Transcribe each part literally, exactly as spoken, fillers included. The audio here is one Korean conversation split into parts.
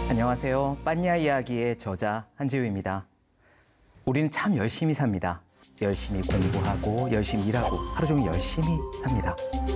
안녕하세요. 빠니아 이야기의 저자 한지우입니다. 우리는 참 열심히 삽니다. 열심히 공부하고 열심히 일하고 하루 종일 열심히 삽니다.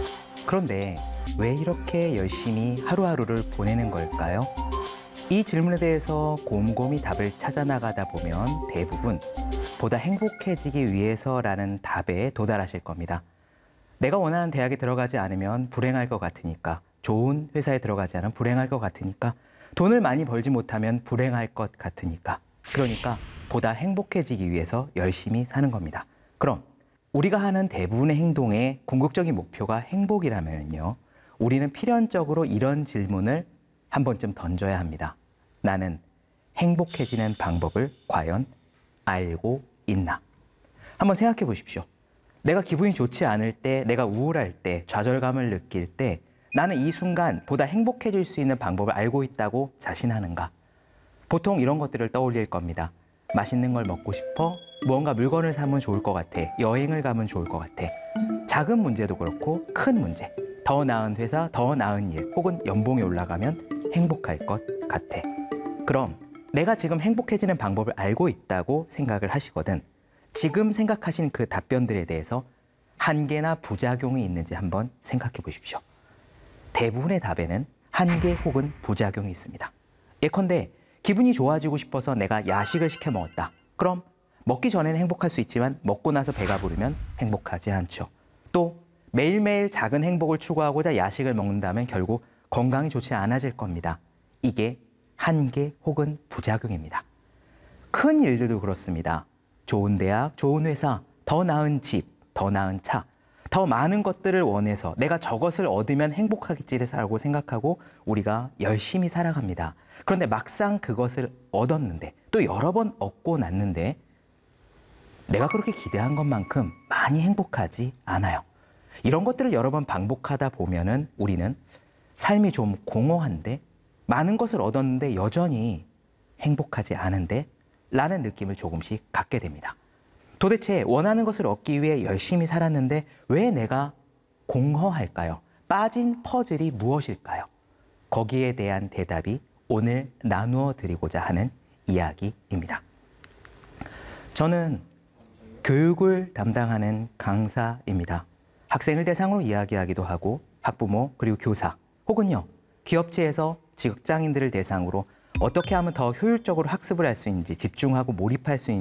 그런데 왜 이렇게 열심히 하루하루를 보내는 걸까요? 이 질문에 대해서 곰곰이 답을 찾아 나가다 보면 대부분 보다 행복해지기 위해서라는 답에 도달하실 겁니다. 내가 원하는 대학에 들어가지 않으면 불행할 것 같으니까, 좋은 회사에 들어가지 않으면 불행할 것 같으니까, 돈을 많이 벌지 못하면 불행할 것 같으니까, 그러니까 보다 행복해지기 위해서 열심히 사는 겁니다. 그럼 우리가 하는 대부분의 행동의 궁극적인 목표가 행복이라면요, 우리는 필연적으로 이런 질문을 한 번쯤 던져야 합니다. 나는 행복해지는 방법을 과연 알고 있나? 한번 생각해 보십시오. 내가 기분이 좋지 않을 때, 내가 우울할 때, 좌절감을 느낄 때 나는 이 순간 보다 행복해질 수 있는 방법을 알고 있다고 자신하는가? 보통 이런 것들을 떠올릴 겁니다. 맛있는 걸 먹고 싶어, 무언가 물건을 사면 좋을 것 같아, 여행을 가면 좋을 것 같아. 작은 문제도 그렇고 큰 문제, 더 나은 회사, 더 나은 일, 혹은 연봉이 올라가면 행복할 것 같아. 그럼 내가 지금 행복해지는 방법을 알고 있다고 생각을 하시거든 지금 생각하신 그 답변들에 대해서 한계나 부작용이 있는지 한번 생각해 보십시오. 대부분의 답에는 한계 혹은 부작용이 있습니다. 예컨대 기분이 좋아지고 싶어서 내가 야식을 시켜 먹었다. 그럼 먹기 전에는 행복할 수 있지만 먹고 나서 배가 부르면 행복하지 않죠. 또 매일매일 작은 행복을 추구하고자 야식을 먹는다면 결국 건강이 좋지 않아질 겁니다. 이게 한계 혹은 부작용입니다. 큰 일들도 그렇습니다. 좋은 대학, 좋은 회사, 더 나은 집, 더 나은 차, 더 많은 것들을 원해서 내가 저것을 얻으면 행복하겠지라고 생각하고 우리가 열심히 살아갑니다. 그런데 막상 그것을 얻었는데, 또 여러 번 얻고 났는데 내가 그렇게 기대한 것만큼 많이 행복하지 않아요. 이런 것들을 여러 번 반복하다 보면은 우리는 삶이 좀 공허한데, 많은 것을 얻었는데 여전히 행복하지 않은데 라는 느낌을 조금씩 갖게 됩니다. 도대체 원하는 것을 얻기 위해 열심히 살았는데 왜 내가 공허할까요? 빠진 퍼즐이 무엇일까요? 거기에 대한 대답이 오늘 나누어 드리고자 하는 이야기입니다. 저는 교육을 담당하는 강사입니다. 학생을 대상으로 이야기하기도 하고 학부모 그리고 교사 혹은요 기업체에서 직장인들을 대상으로 어떻게 하면 더 효율적으로 학습을 할 수 있는지, 집중하고 몰입할 수 있는지